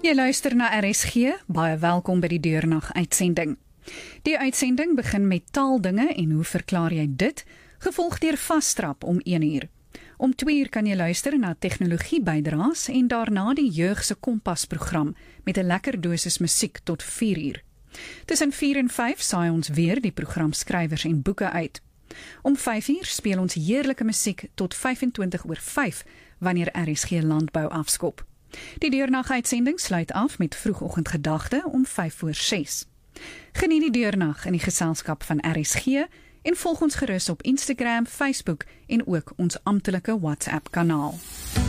Jy luister na RSG, baie welkom by die Deurnag uitsending. Die uitsending begin met taaldinge en hoe verklaar jy dit, gevolg deur Vastrap om 1:00. Om 2:00 kan jy luister na tegnologie bydraes en daarna die Jeug se Kompas program met 'n lekker dosis musiek tot 4:00. Tussen 4 en 5 saai ons weer die program skrywers en boeke uit. Om 5:00 speel ons heerlike musiek tot 5:25 wanneer RSG Landbou afskop. Die deurnag-uitsending sluit af met vroegoggendgedagte om 5:06. Geniet die deurnag in die geselskap van RSG en volg ons gerus op Instagram, Facebook en ook ons amptelike WhatsApp-kanaal.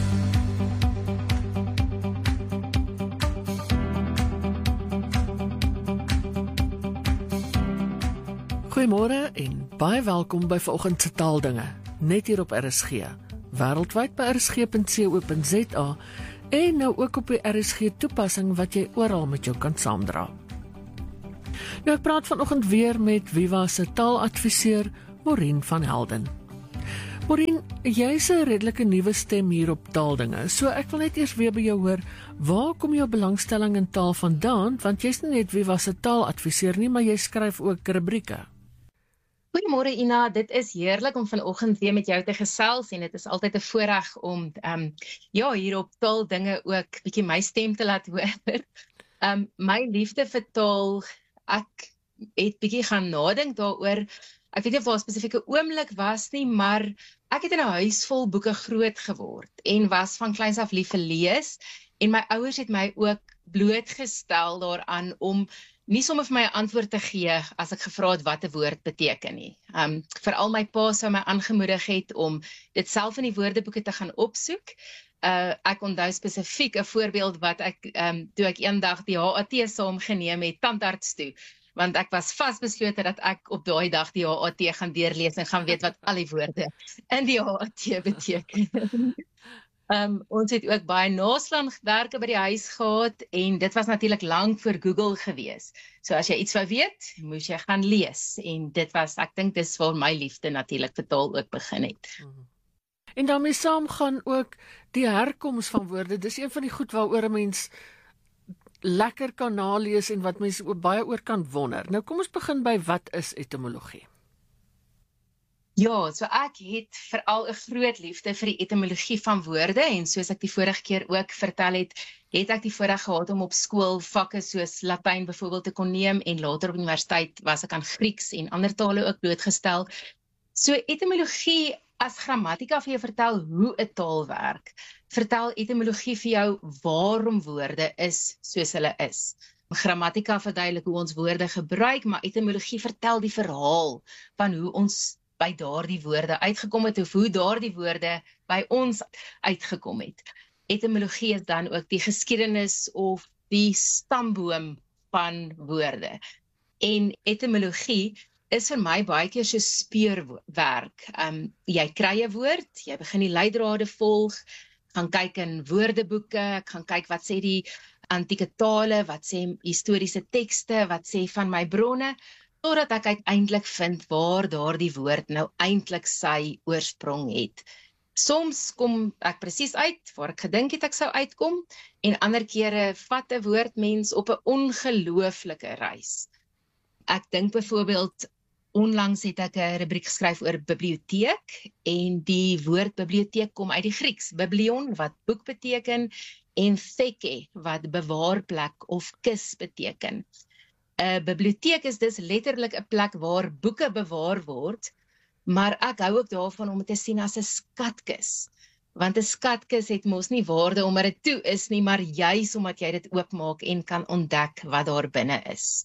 Goeiemôre en baie welkom by vanoggend se taaldinge, net hier op RSG, wêreldwyd by rsg.co.za en nou ook op die RSG toepassing wat jy oral met jou kan saamdra. Nou ek praat vanoggend weer met Viva se taaladviseur Maureen van Helden. Maureen, jy's 'n redelike nuwe stem hier op taaldinge, so ek wil net eers weer by jou hoor, waar kom jou belangstelling in taal vandaan, want jy's nie net Viva se taaladviseur nie, maar jy skryf ook rubrieke. Goeiemôre Ina, dit is heerlik om vanoggend weer met jou te gesels en dit is altyd 'n voorreg om hier op taaldinge ook bietjie my stem te laat hoor. My liefde vir taal, ek het bietjie gaan nadink daaroor. Ek weet nie of daar 'n spesifieke oomblik was nie, maar ek het in 'n huis vol boeke groot geword en was van kleins af lief vir lees en my ouers het my ook blootgestel daaraan om nie sommer vir my 'n antwoord te gee as ek gevra het wat 'n woord beteken nie. Veral my pa sou my aangemoedig het om dit self in die woordeboeke te gaan opsoek. Ek onthou spesifiek 'n voorbeeld wat ek toe ek eendag die HAT saamgeneem het tandarts toe, want ek was vasbeslote dat ek op daai dag die HAT gaan deurlees en gaan weet wat al die woorde in die HAT beteken. Ons het ook baie naslagwerke by die huis gehad en dit was natuurlik lank voor Google gewees. So as jy iets wou weet, moes jy gaan lees en dit was, ek dink dis waar my liefde natuurlik vir taal ook begin het. En daarmee saam gaan ook die herkoms van woorde. Dis een van die goed waaroor 'n mens lekker kan nalees en wat mense ook baie oor kan wonder. Nou kom ons begin by wat is etimologie? Ja, so ek het veral 'n groot liefde vir die etimologie van woorde en soos ek die vorige keer ook vertel het ek die voorreg gehad om op skool vakke soos Latyn byvoorbeeld te kon neem en later op universiteit was ek aan Grieks en ander tale ook blootgestel. So etimologie, as grammatika vir jou vertel hoe 'n taal werk, vertel etimologie vir jou waarom woorde is soos hulle is. Grammatika verduidelik hoe ons woorde gebruik, maar etimologie vertel die verhaal van hoe ons by daardie woorde uitgekom het, of hoe daardie woorde by ons uitgekom het. Etimologie is dan ook die geskiedenis of die stamboom van woorde. En etimologie is vir my baie keer so speurwerk. Jy kry 'n woord, jy begin die leidrade volg, gaan kyk in woordeboeke, gaan kyk wat sê die antieke tale, wat sê historiese tekste, wat sê van my bronne, totdat ek uiteindelik vind waar daardie woord nou eintlik sy oorsprong het. Soms kom ek presies uit waar ek gedink het ek sou uitkom, en ander kere vat 'n woordmens op 'n ongelooflike reis. Ek dink byvoorbeeld, onlangs het ek 'n rubriek geskryf oor biblioteek, en die woord biblioteek kom uit die Grieks, biblion wat boek beteken, en theke wat bewaarplek of kus beteken. 'n biblioteek is dus letterlik 'n plek waar boeke bewaar word, maar ek hou ook daarvan om dit te sien as 'n skatkis. Want 'n skatkis het mos nie waarde omdat dit toe is nie, maar juis omdat jy dit oopmaak en kan ontdek wat daar binne is.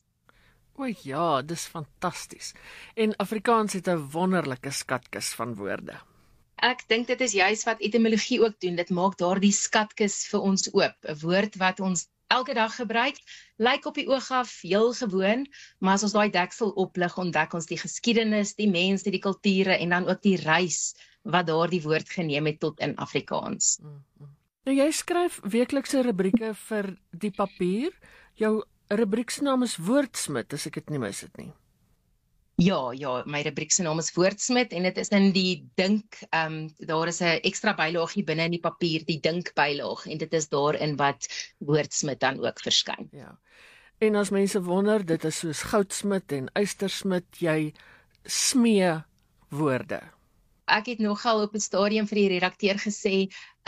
O ja, dis fantasties. En Afrikaans het 'n wonderlike skatkis van woorde. Ek dink dit is juis wat etimologie ook doen. Dit maak daardie skatkis vir ons oop. 'n Woord wat ons elke dag gebruik, lyk op die oog af heel gewoon, maar as ons daai deksel oplig, ontdek ons die geskiedenis, die mense, die kulture en dan ook die reis wat daardie woord geneem het tot in Afrikaans. Nou jy skryf weeklikse rubrieke vir die papier. Jou rubriek se naam is Woordsmit, as ek dit nie mis het nie. Ja, my rubriek se naam is Woordsmit en dit is in die dink, daar is 'n ekstra bylaagie binne in die papier, die dink bylaag, en dit is daarin wat Woordsmit dan ook verskyn. Ja. En as mense wonder, dit is soos goudsmit en ystersmit, jy smee woorde. Ek het nogal op 'n stadium vir die redakteur gesê,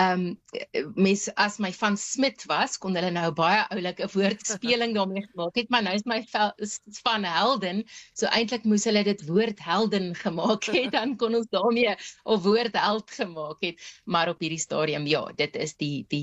mens as my van Smit was, kon hulle nou baie oulike woordspeling daarmee gemaak het, maar nou is my van Helden, so eintlik moes hulle dit woord Helden gemaak het, dan kon ons daarmee 'n woord held gemaak het, maar op hierdie stadium, ja, dit is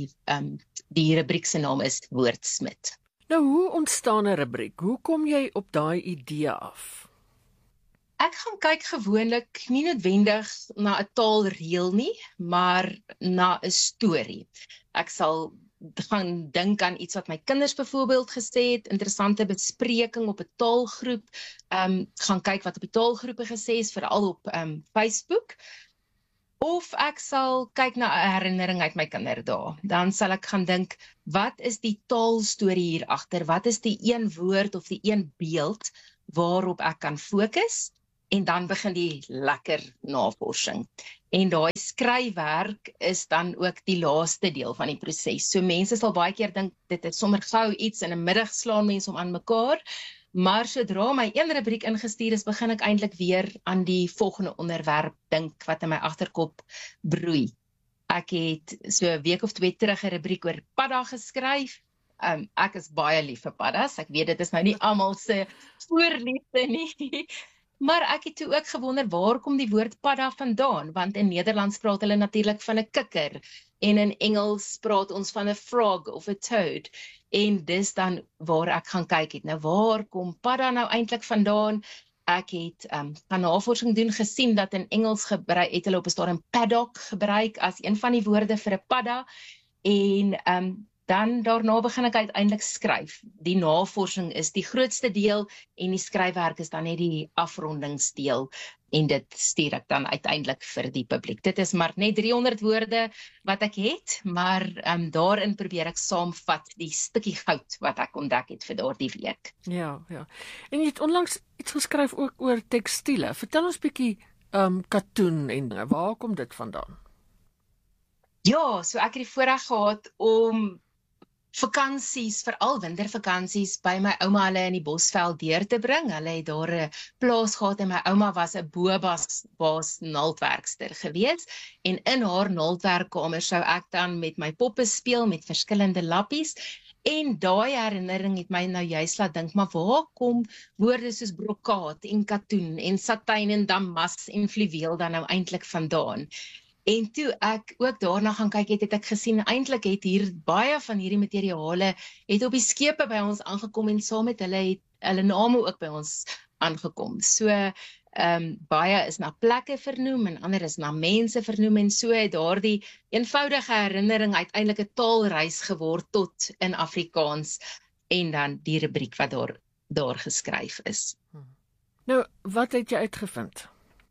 die rubriek se naam is Woordsmit. Nou, hoe ontstaan 'n rubriek? Hoe kom jy op daai idee af? Ek gaan kyk gewoonlik nie noodwendig na 'n taalreël nie, maar na 'n storie. Ek sal gaan dink aan iets wat my kinders byvoorbeeld gesê het, interessante bespreking op 'n taalgroep, gaan kyk wat op die taalgroepe gesê is, veral op Facebook. Of ek sal kyk na 'n herinnering uit my kinderdae. Dan sal ek gaan dink, wat is die taalstorie hier agter? Wat is die een woord of die een beeld waarop ek kan fokus? En dan begin die lekker navorsing. En daai skryfwerk is dan ook die laaste deel van die proses. So mense sal baie keer dink, dit is sommer gou iets, in 'n middag slaan mense om aan mekaar, maar sodra my een rubriek ingestuur is, begin ek eintlik weer aan die volgende onderwerp dink, wat in my agterkop broei. Ek het so 'n week of 2 terug 'n rubriek oor padda geskryf. Ek is baie lief vir paddas, ek weet dit is nou nie almal se voorliefde nie, maar ek het toe ook gewonder, waar kom die woord padda vandaan? Want in Nederlands praat hulle natuurlik van 'n kikker, en in Engels praat ons van 'n frog of 'n toad, en dis dan waar ek gaan kyk het. Nou, waar kom padda nou eintlik vandaan? Ek het gaan navorsing doen, gesien dat in Engels het hulle op 'n stadium paddock gebruik as een van die woorde vir 'n padda, en dan daarna begin ek uiteindelik skryf. Die navorsing is die grootste deel en die skryfwerk is dan net die afrondingsdeel, en dit stuur ek dan uiteindelik vir die publiek. Dit is maar net 300 woorde wat ek het, maar daarin probeer ek saamvat die stukkie goud wat ek ontdek het vir daardie week. Ja. En jy het onlangs iets geskryf ook oor tekstiele. Vertel ons bietjie katoen en waar kom dit vandaan? Ja, so ek het die voorreg gehad om vakansies, veral wintervakansies, by my ouma hulle in die Bosveld deur te bring. Hulle het daar 'n plaas gehad en my ouma was 'n boba's naaldwerkster gewees, en in haar naaldwerkkamer sou ek dan met my poppe speel met verskillende lappies, en daai herinnering het my nou juist laat dink, maar waar kom woorde soos brokaat en katoen en satijn en damas en fluweel dan nou eintlik vandaan? En toe ek ook daarna gaan kyk het ek gesien, eintlik het hier baie van hierdie materiale het op die skepe by ons aangekom, en saam met hulle het hulle name ook by ons aangekom. So baie is na plekke vernoem en ander is na mense vernoem, en so het daardie eenvoudige herinnering uiteindelik 'n taalreis geword tot in Afrikaans, en dan die rubriek wat daar geskryf is. Nou, wat het jy uitgevind?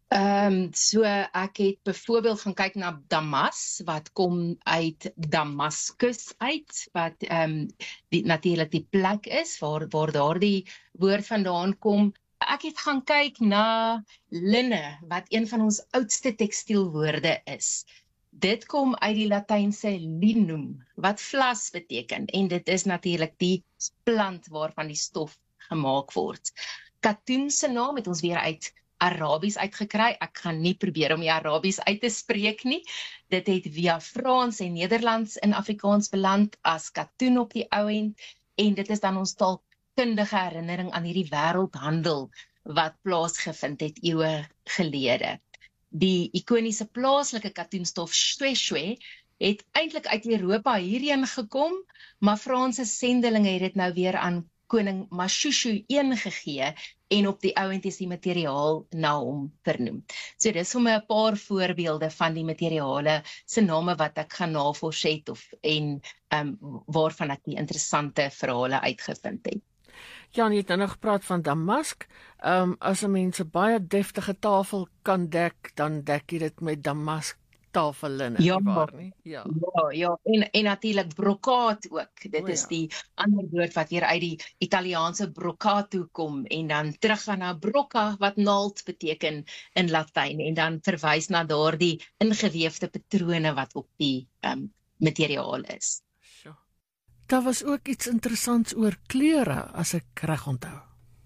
So ek het byvoorbeeld gaan kyk na damas, wat kom uit Damaskus uit, wat natuurlik die plek is waar daardie woord vandaan kom. Ek het gaan kyk na linne, wat een van ons oudste tekstielwoorde is. Dit kom uit die Latynse linum, wat vlas beteken, en dit is natuurlik die plant waarvan die stof gemaak word. Katoen se naam het ons weer uit Arabies uitgekry. Ek gaan nie probeer om die Arabies uit te spreek nie. Dit het via Frans en Nederlands in Afrikaans beland as katoen op die ou end, en dit is dan ons taalkundige herinnering aan hierdie wêreldhandel wat plaasgevind het eeue gelede. Die ikoniese plaaslike katoenstof shweshwe het eintlik uit Europa hierheen gekom, maar Franse sendelinge het dit nou weer aan koning Mashushu I gegee, en op die ou end is die materiaal na hom vernoem. So dis sommer 'n paar voorbeelde van die materiale se name wat ek gaan navors het en waarvan ek die interessante verhale uitgevind het. Jan, jy het nou gepraat van damask. As 'n mens 'n baie deftige tafel kan dek, dan dek jy dit met damask tafellinne, Ja. nie waar nie? Ja. Ja, en natuurlik brokaat ook. Dit is die ander woord wat weer uit die Italiaanse broccato kom en dan teruggaan na brocca wat naald beteken in Latyn en dan verwys na daardie ingeweefde patrone wat op die materiaal is. Sjoe. Daar was ook iets interessants oor kleure, as ek reg onthou.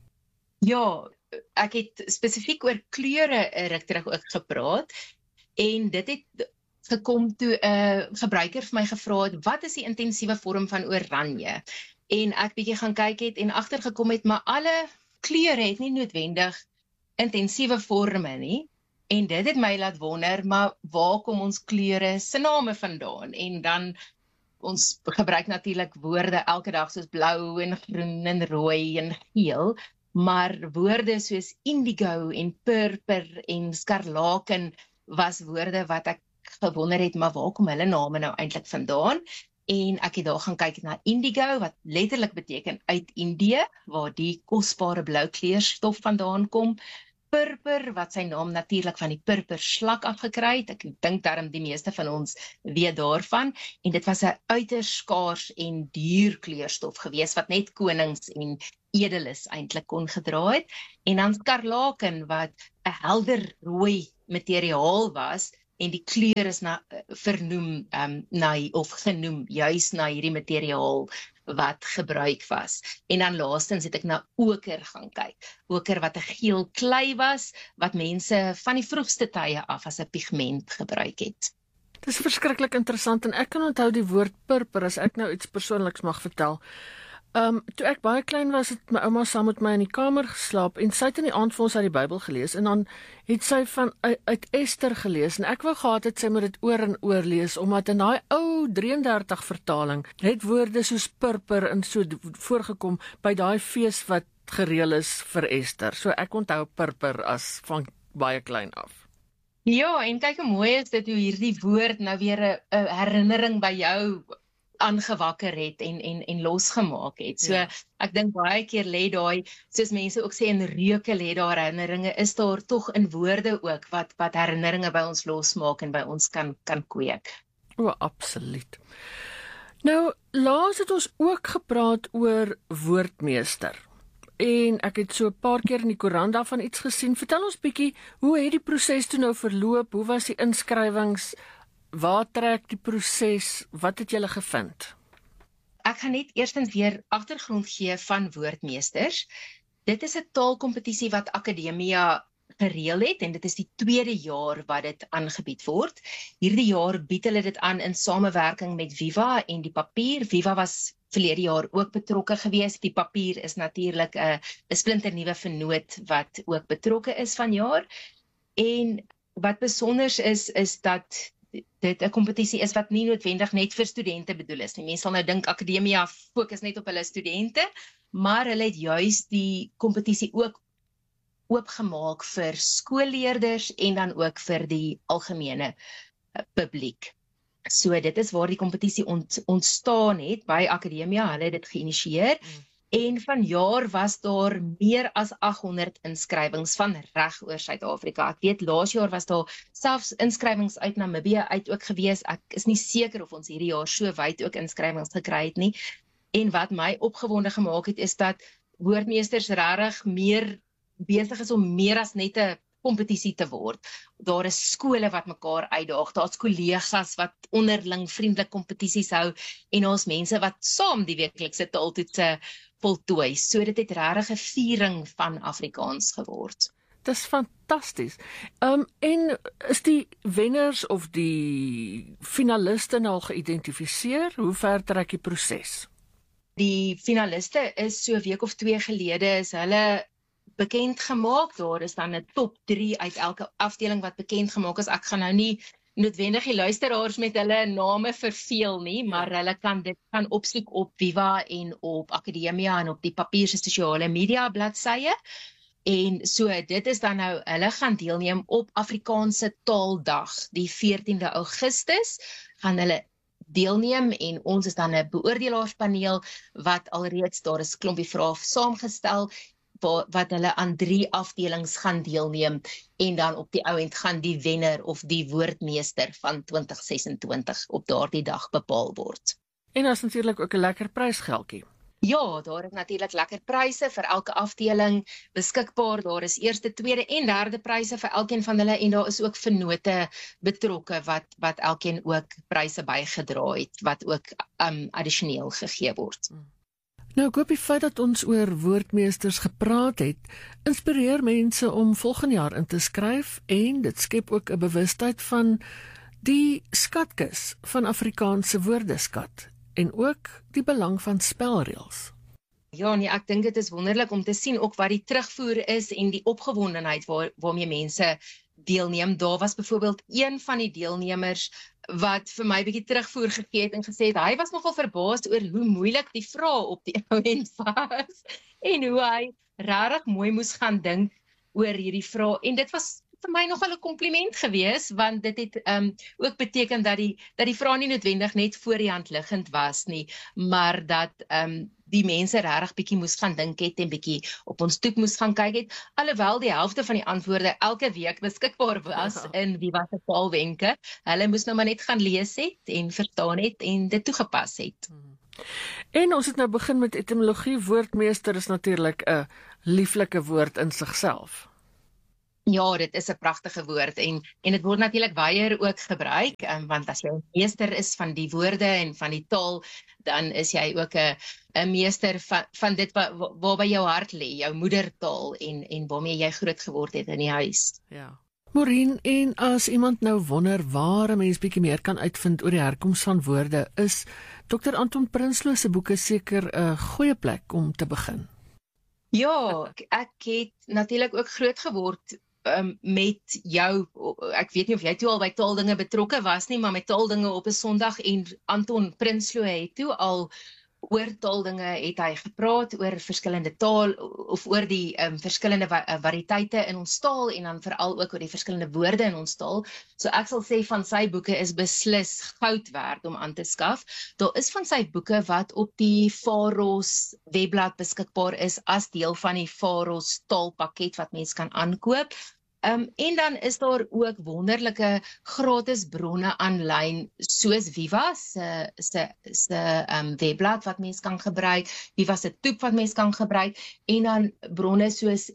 Ja, ek het spesifiek oor kleure ruk terug ook gepraat en dit het gekom toe 'n gebruiker vir my gevra het, wat is die intensiewe vorm van oranje? En ek bietjie gaan kyk het en agtergekom het, maar alle kleure het nie noodwendig intensiewe vorme nie. En dit het my laat wonder, maar waar kom ons kleure se name vandaan? En dan ons gebruik natuurlik woorde elke dag soos blou en groen en rooi en geel, maar woorde soos indigo en purper en skarlaken was woorde wat ek gewonder het, maar waar kom hulle name nou eintlik vandaan? En ek het daar gaan kyk na indigo, wat letterlik beteken uit Indië, waar die kosbare blou kleurstof vandaan kom. Purper, wat sy naam natuurlik van die purperslak afgekry het. Ek dink daarom die meeste van ons weet daarvan. En dit was 'n uiters skaars en duur kleurstof gewees, wat net konings en edeles eintlik kon gedra het. En dan skarlaken, wat 'n helder rooi materiaal was, en die kleur is vernoem of genoem juis na hierdie materiaal wat gebruik was. En dan laastens het ek na oker gaan kyk. Oker wat 'n geel klei was, wat mense van die vroegste tye af as 'n pigment gebruik het. Dis verskriklik interessant en ek kan onthou die woord purper, as ek nou iets persoonliks mag vertel. Toe ek baie klein was, het my ouma saam met my in die kamer geslaap en sy het in die aand vir ons uit die Bybel gelees en dan het sy uit Ester gelees en ek wou gehad het sy moet dit oor en oor lees, omdat in daai ou 33 vertaling het woorde soos purper en so voorgekom by daai fees wat gereël is vir Ester. So ek onthou purper as van baie klein af. Ja, en kyk hoe mooi is dit hoe hierdie woord nou weer 'n herinnering by jou aangewakker het en losgemaak het. So ek dink baie keer lê daai, soos mense ook sê in reuke lê daar herinneringe, is daar tog in woorde ook wat herinneringe by ons losmaak en by ons kan kweek. O, absoluut. Nou, laas het ons ook gepraat oor woordmeester. En ek het so 'n paar keer in die koerant daarvan iets gesien. Vertel ons bietjie, hoe het die proses toe nou verloop? Hoe was die inskrywings? Waar trek die proses? Wat het julle gevind? Ek gaan net eerstens weer agtergrond gee van woordmeesters. Dit is 'n taalkompetisie wat Akademia gereël het en dit is die 2de jaar wat dit aangebied word. Hierdie jaar bied hulle dit aan in samewerking met Viva en die Papier. Viva was verlede jaar ook betrokke gewees. Die Papier is natuurlik 'n splinternuwe vennoot wat ook betrokke is vanjaar. En wat besonder is dat dit 'n kompetisie is wat nie noodwendig net vir studente bedoel is nie. Mense sal nou dink Akademia fokus net op hulle studente, maar hulle het juis die kompetisie ook oopgemaak vir skoolleerders en dan ook vir die algemene publiek. So dit is waar die kompetisie ontstaan het by Akademia, hulle het dit geïnisieer. En vanjaar was daar meer as 800 inskrywings van reg oor Suid-Afrika. Ek weet laas jaar was daar selfs inskrywings uit Namibië uit ook gewees. Ek is nie seker of ons hierdie jaar so wyd ook inskrywings gekry het nie. En wat my opgewonde gemaak het is dat woordmeesters regtig meer besig is om meer as net 'n kompetisie te word. Daar is skole wat mekaar uitdaag, daar's kollegas wat onderling vriendelik kompetisies hou en ons mense wat saam die weeklikse taaltoetse voltooi. So dit het regtig 'n viering van Afrikaans geword. Dis fantasties. En is die wenners of die finaliste nou al geïdentifiseer? Hoe ver trek die proses? Die finaliste is so 'n week of 2 gelede is hulle bekend gemaak. Daar is dan 'n top 3 uit elke afdeling wat bekend gemaak is. Ek gaan nou nie noodwendig die luisteraars met hulle name verveel nie, maar hulle kan dit gaan opsoek op Viva en op Akademia en op die Papier se sosiale media bladsye. En so dit is dan nou, hulle gaan deelneem op Afrikaanse Taaldag, die 14de Augustus, gaan hulle deelneem en ons is dan 'n beoordelaarspaneel wat alreeds daar is klompie vrae saamgestel wat hulle aan 3 afdelings gaan deelneem en dan op die ou end gaan die wenner of die woordmeester van 2026 op daardie dag bepaal word. En daar is natuurlik ook 'n lekker prysgeldjie. Ja, daar is natuurlik lekker pryse vir elke afdeling beskikbaar. Daar is eerste, tweede en derde pryse vir elkeen van hulle en daar is ook vennote betrokke wat elkeen ook pryse bygedra het wat ook addisioneel gegee word. Nou, ek hoop die feit dat ons oor woordmeesters gepraat het, inspireer mense om volgende jaar in te skryf en dit skep ook 'n bewustheid van die skatkis van Afrikaanse woordeskat en ook die belang van spelreëls. Ja, nee, ek dink dit is wonderlik om te sien ook wat die terugvoer is en die opgewondenheid waarmee mense deelneem. Daar was byvoorbeeld een van die deelnemers wat vir my 'n bietjie terugvoer gegee het en gesê het hy was nogal verbaas oor hoe moeilik die vrae op die ou end was en hoe hy regtig mooi moes gaan dink oor hierdie vrae en dit was vir my nogal 'n kompliment gewees want dit het ook beteken dat die vrae nie noodwendig net voor die hand liggend was nie, maar dat die mense regtig bietjie moes gaan dink het en bietjie op ons toek moes gaan kyk het, alhoewel die helfte van die antwoorde elke week beskikbaar was in Wie Was 'n Taalwenke. Hulle moes nou maar net gaan lees het en verstaan het en dit toegepas het. En ons het nou begin met etimologie. Woordmeester is natuurlik 'n lieflike woord in sigself. Ja, dit is 'n pragtige woord en dit word natuurlik baie ook gebruik, want as jy 'n meester is van die woorde en van die taal, dan is jy ook 'n meester van dit waarby jou hart lê, jou moedertaal en waarmee jy groot geword het in die huis. Ja. Maureen, en as iemand nou wonder waar 'n mens bietjie meer kan uitvind oor die herkoms van woorde, is Dr. Anton Prinsloo se boeke seker 'n goeie plek om te begin. Ja, ek het natuurlik ook groot geword met jou, ek weet nie of jy toe al by taaldinge betrokke was nie, maar met taaldinge op 'n Sondag en Anton Prinsloo het toe al oor taaldinge het hy gepraat oor verskillende taal of oor die verskillende variëteite in ons taal en dan veral ook oor die verskillende woorde in ons taal. So ek sal sê van sy boeke is beslis goud werd om aan te skaf. Daar is van sy boeke wat op die Faros webblad beskikbaar is as deel van die Faros taalpakket wat mens kan aankoop. En dan is daar ook wonderlike gratis bronne aanlyn soos Viva se webblad wat mens kan gebruik, Viva se toep wat mens kan gebruik en dan bronne soos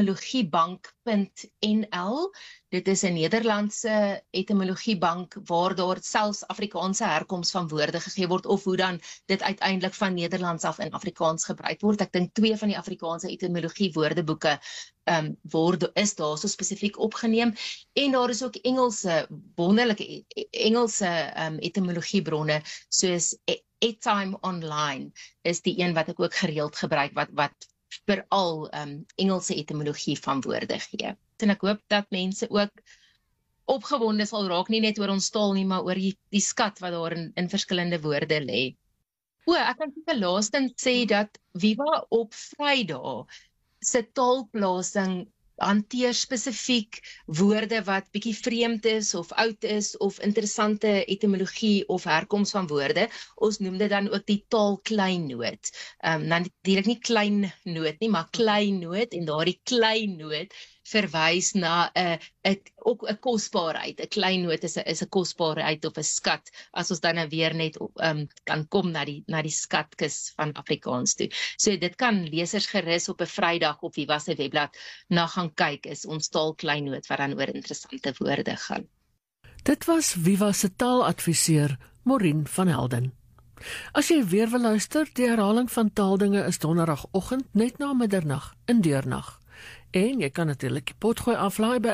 etymologiebank.nl. Dit is 'n Nederlandse etymologiebank waar daar selfs Afrikaanse herkoms van woorde gegee word of hoe dan dit uiteindelik van Nederlands af in Afrikaans gebruik word. Ek dink 2 van die Afrikaanse etymologie woordeboeke is daar so spesifiek opgeneem en daar is ook wonderlike Engelse etymologiebronne soos Etime Online is die een wat ek ook gereeld gebruik wat veral Engelse etymologie van woorde gee. En ek hoop dat mense ook opgewonde sal raak, nie net oor ons taal nie, maar oor die skat wat daar in verskillende woorde lê. Ek kan seker laastens sê dat Viva op Vrydag se taalplasing hanteer spesifiek woorde wat bietjie vreemd is of oud is of interessante etymologie of herkoms van woorde. Ons noem dit dan ook die taalkleinnoot. Natuurlik nie klein noot nie, maar kleinnoot en daardie kleinnoot verwys na 'n kosbaarheid. 'n Kleinnoot is 'n kosbaarheid of 'n skat. As ons dan nou weer net kan kom na die skatkis van Afrikaans toe. So dit kan lesers gerus op 'n Vrydag op Viva se webblad na gaan kyk, is ons taalkleinnoot wat dan oor interessante woorde gaan. Dit was Viva se taaladviseur Maureen van Helden. As jy weer wil luister, die herhaling van Taaldinge is donderdagoggend net na middernag in Deurnag. En jy kan natuurlik die potgooi aflaai by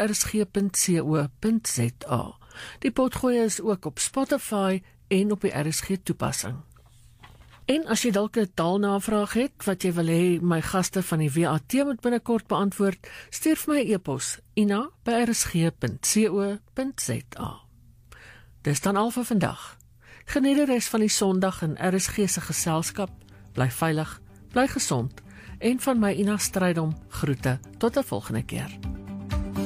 rsg.co.za. Die potgooi is ook op Spotify en op die RSG toepassing. En as jy dalk 'n taalnavraag het wat jy wil hê my gaste van die WAT moet binnekort beantwoord, stuur vir my 'n e-pos ina@rsg.co.za. Dis dan al vir vandag. Geniet die res van die Sondag in RSG se geselskap. Bly veilig, bly gesond. En van my Ina Strydom groete tot 'n volgende keer.